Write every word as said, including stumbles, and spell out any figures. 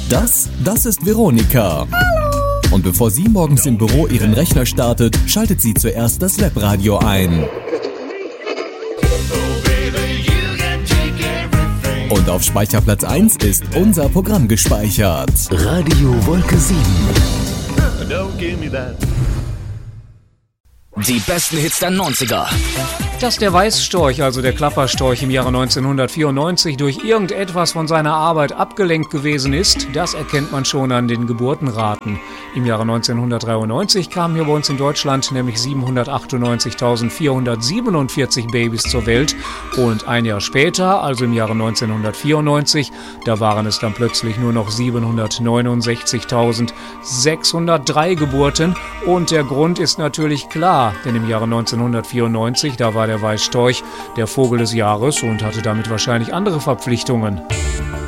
Das, das ist Veronika. Hallo. Und bevor sie morgens im Büro ihren Rechner startet, schaltet sie zuerst das Webradio ein. Und auf Speicherplatz eins ist unser Programm gespeichert. Radio Wolke sieben. Don't give me that. Die besten Hits der neunziger. Dass der Weißstorch, also der Klapperstorch, im Jahre neunzehnhundertvierundneunzig durch irgendetwas von seiner Arbeit abgelenkt gewesen ist, das erkennt man schon an den Geburtenraten. Im Jahre neunzehnhundertdreiundneunzig kamen hier bei uns in Deutschland nämlich siebenhundertachtundneunzigtausendvierhundertsiebenundvierzig Babys zur Welt. Und ein Jahr später, also im Jahre neunzehnhundertvierundneunzig, da waren es dann plötzlich nur noch siebenhundertneunundsechzigtausendsechshundertdrei Geburten. Und der Grund ist natürlich klar, denn im Jahre neunzehnhundertvierundneunzig, da war der Weißstorch der Vogel des Jahres und hatte damit wahrscheinlich andere Verpflichtungen.